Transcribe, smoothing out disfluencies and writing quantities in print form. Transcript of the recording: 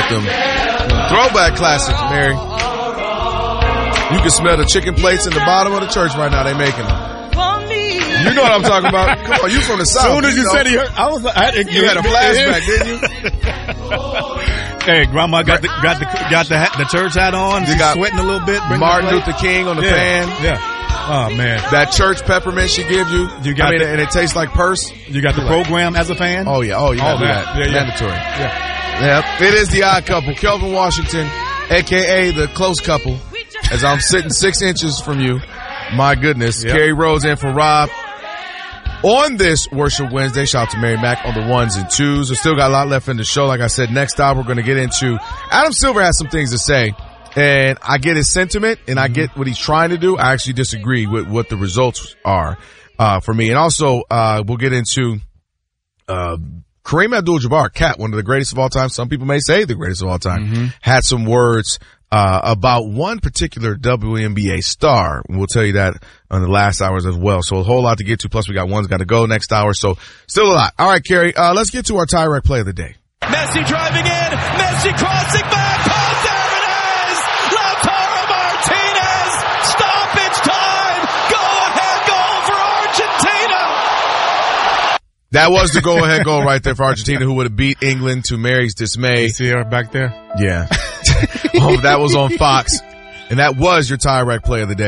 them throwback classics, Mary. You can smell the chicken plates in the bottom of the church right now. They making them. You know what I'm talking about. Come on, you from the South. As soon as you said he heard, I was like, you had a flashback, didn't you? Hey, Grandma got the church hat on. She's sweating a little bit. Martin Luther King on the pan. Yeah. Oh man, that church peppermint she give you. And it tastes like purse. You got the program as a fan. Oh yeah. Oh, you gotta do that. Yeah, mandatory. Yeah. It is the odd couple. Kelvin Washington, aka the close couple. As I'm sitting 6 inches from you. My goodness. Yep. Kerry Rhodes in for Rob. On this Worship Wednesday, shout out to Mary Mack on the 1s and 2s. We still got a lot left in the show. Like I said, next hour we're going to get into Adam Silver has some things to say, and I get his sentiment and I get what he's trying to do. I actually disagree with what the results are for me. And also we'll get into Kareem Abdul-Jabbar, Cat, one of the greatest of all time. Some people may say the greatest of all time, had some words about one particular WNBA star. We'll tell you that on the last hours as well. So a whole lot to get to. Plus we got one's got to go next hour. So still a lot. All right, Kerry, let's get to our tie-wreck play of the day. Messi driving in. Messi crossing back. Oh, there it is. Lautaro Martinez. Stoppage time. Go-ahead goal for Argentina. That was the go-ahead goal right there for Argentina, who would have beat England to Mary's dismay. You see her back there? Yeah. Oh, that was on Fox. And that was your tie-wreck play of the day.